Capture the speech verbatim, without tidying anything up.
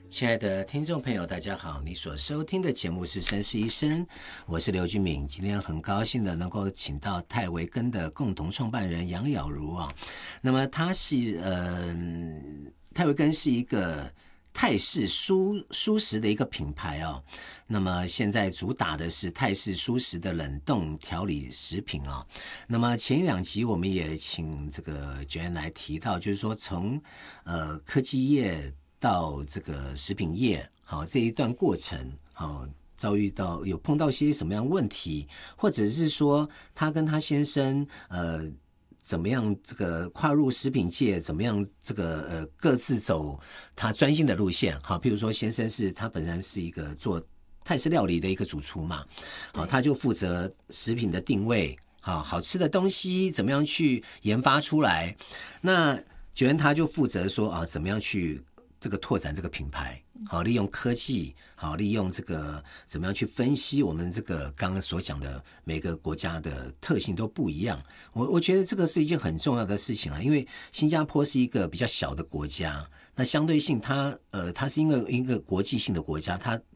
亲爱的听众朋友大家好，你所收听的节目是绅士医生，我是刘俊敏。今天很高兴的能够请到泰维根的共同创办人杨雅茹啊。那么他是呃，泰维根是一个泰式蔬蔬食的一个品牌哦。那么现在主打的是泰式蔬食的冷冻调理食品啊、哦。那么前一两集我们也请这个 Jane 来提到，就是说从呃科技业到这个食品业，好这一段过程，好遭遇到有碰到些什么样问题，或者是说他跟他先生呃怎么样这个跨入食品界，怎么样这个呃各自走他专心的路线，好，譬如说先生是他本身是一个做泰式料理的一个主厨嘛，好，他就负责食品的定位，好好吃的东西怎么样去研发出来，那觉得他就负责说啊怎么样去这个拓展这个品牌，好利用科技，好利用这个怎么样去分析我们这个刚刚所讲的每个国家的特性都不一样。我我觉得这个是一件很重要的事情啊，因为新加坡是一个比较小的国家，那相对性它呃它是因为一个国际性的国家，它